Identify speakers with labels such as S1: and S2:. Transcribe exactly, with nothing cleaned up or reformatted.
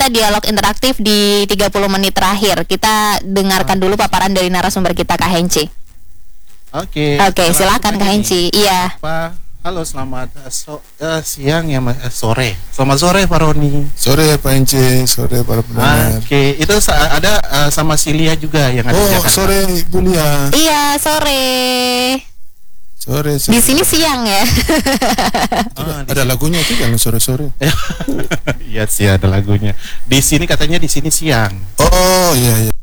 S1: kita dialog interaktif di tiga puluh menit terakhir. Kita dengarkan dulu paparan dari narasumber kita, Kak Hengci.
S2: Oke.
S1: Oke, silakan Kak Hengci. Iya.
S2: Apa? Halo, selamat uh, so, uh, siang ya, uh, sore. Selamat sore, Pak Roni.
S3: Sore Pak Hengci, sore para pendengar.
S2: Oke, itu sa- ada uh, sama si Lia juga yang ada
S3: oh,
S2: di Jakarta.
S3: sore Ibu Lia.
S1: Iya, sore.
S3: Sore, sore.
S1: Di sini siang ya.
S2: Oh,
S3: ada lagunya itu kan sore-sore.
S2: Iya sih ada lagunya. Di sini katanya di sini siang.
S3: Oh iya iya.